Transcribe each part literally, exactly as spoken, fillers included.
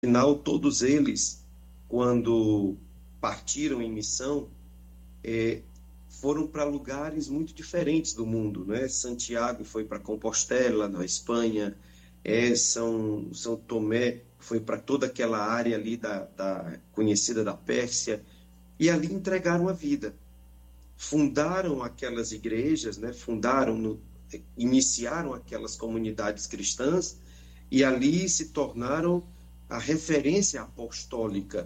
Afinal, todos eles, quando partiram em missão, é, foram para lugares muito diferentes do mundo, né? Santiago foi para Compostela, na Espanha, é, São, São Tomé foi para toda aquela área ali da, da conhecida da Pérsia, e ali entregaram a vida. Fundaram aquelas igrejas, né? Fundaram, no, iniciaram aquelas comunidades cristãs, e ali se tornaram a referência apostólica.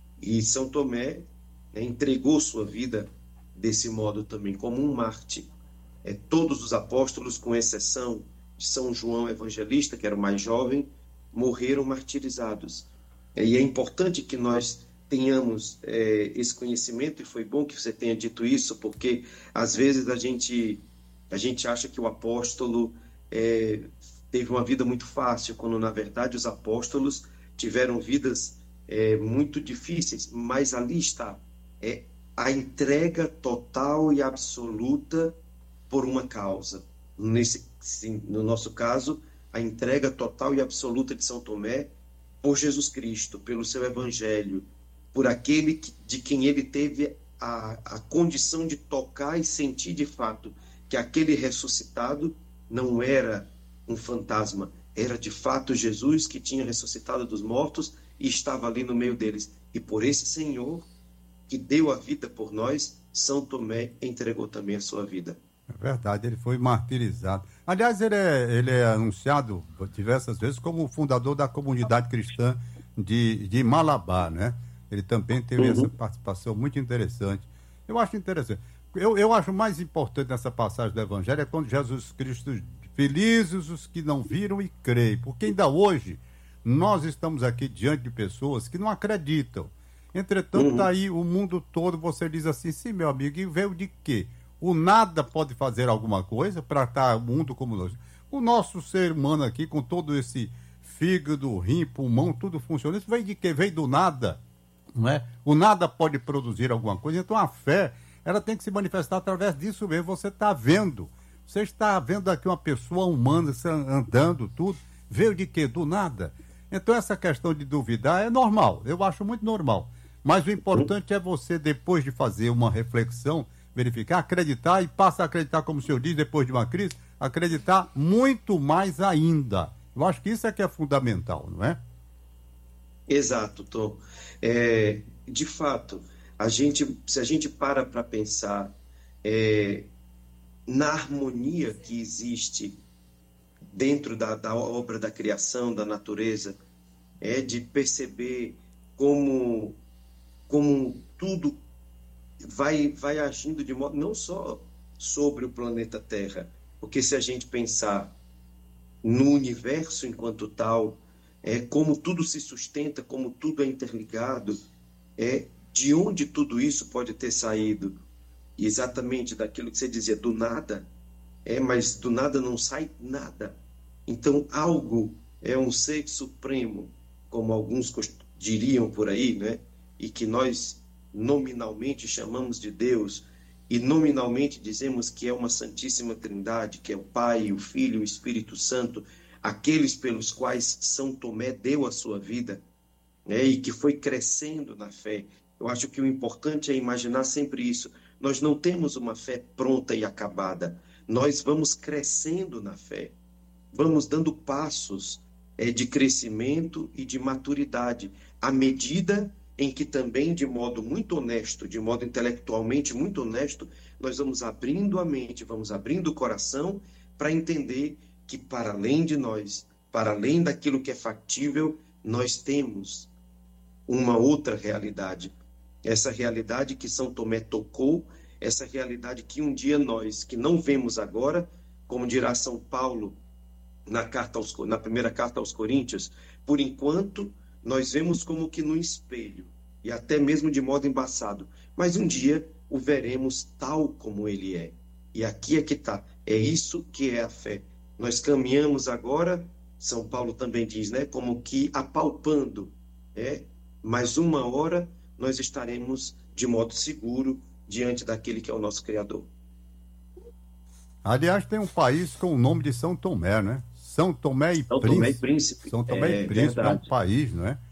E São Tomé, né, entregou sua vida desse modo também, como um mártir. É, todos os apóstolos, com exceção de São João Evangelista, que era o mais jovem, morreram martirizados. É, e é importante que nós tenhamos é, esse conhecimento, e foi bom que você tenha dito isso, porque às vezes a gente, a gente acha que o apóstolo é, teve uma vida muito fácil, quando na verdade os apóstolos tiveram vidas é, muito difíceis, mas ali está é, a entrega total e absoluta por uma causa. Nesse, sim, no nosso caso, a entrega total e absoluta de São Tomé por Jesus Cristo, pelo seu Evangelho, por aquele que, de quem ele teve a, a condição de tocar e sentir de fato que aquele ressuscitado não era um fantasma, era de fato Jesus que tinha ressuscitado dos mortos e estava ali no meio deles. E por esse Senhor que deu a vida por nós, São Tomé entregou também a sua vida. É verdade, ele foi martirizado. Aliás, ele é, ele é anunciado diversas vezes como o fundador da comunidade cristã de, de Malabar, né? Ele também teve uhum. essa participação muito interessante. Eu acho interessante. Eu, eu acho mais importante nessa passagem do Evangelho é quando Jesus Cristo diz: felizes os que não viram e creem, porque ainda hoje nós estamos aqui diante de pessoas que não acreditam. Entretanto, uhum. tá aí o mundo todo, você diz assim: sim, meu amigo, e veio de quê? O nada pode fazer alguma coisa para estar o mundo como nós. O nosso ser humano aqui, com todo esse fígado, rim, pulmão, tudo funcionando, isso veio de quê? Veio do nada, não é? O nada pode produzir alguma coisa, então a fé, ela tem que se manifestar através disso mesmo. Você está vendo, você está vendo aqui uma pessoa humana andando, tudo, veio de quê? Do nada. Então essa questão de duvidar é normal, eu acho muito normal. Mas o importante é você, depois de fazer uma reflexão, verificar, acreditar, e passa a acreditar, como o senhor diz, depois de uma crise, acreditar muito mais ainda. Eu acho que isso é que é fundamental, não é? Exato, Tom. É, de fato, a gente, se a gente para para pensar é, na harmonia que existe dentro da, da obra da criação, da natureza, é de perceber como, como tudo vai, vai agindo de modo não só sobre o planeta Terra, porque se a gente pensar no universo enquanto tal, é como tudo se sustenta, como tudo é interligado, é de onde tudo isso pode ter saído, e exatamente daquilo que você dizia, do nada, é, mas do nada não sai nada. Então algo é um ser supremo, como alguns diriam por aí, né? E que nós nominalmente chamamos de Deus, e nominalmente dizemos que é uma Santíssima Trindade, que é o Pai, o Filho e o Espírito Santo, aqueles pelos quais São Tomé deu a sua vida, né, e que foi crescendo na fé. Eu acho que o importante é imaginar sempre isso. Nós não temos uma fé pronta e acabada. Nós vamos crescendo na fé, vamos dando passos é, de crescimento e de maturidade, à medida em que também, de modo muito honesto, de modo intelectualmente muito honesto, nós vamos abrindo a mente, vamos abrindo o coração para entender que, para além de nós, para além daquilo que é factível, nós temos uma outra realidade. Essa realidade que São Tomé tocou, essa realidade que um dia nós, que não vemos agora, como dirá São Paulo na, carta aos, na primeira carta aos Coríntios, por enquanto nós vemos como que no espelho, e até mesmo de modo embaçado, mas um dia o veremos tal como ele é. E aqui é que está, é isso que é a fé. Nós caminhamos agora, São Paulo também diz, né, como que apalpando, é, mas uma hora nós estaremos de modo seguro diante daquele que é o nosso Criador. Aliás, tem um país com o nome de São Tomé, né? São Tomé e São Príncipe. Tomé e Príncipe. São Tomé é, e Príncipe verdade. é um país, não é?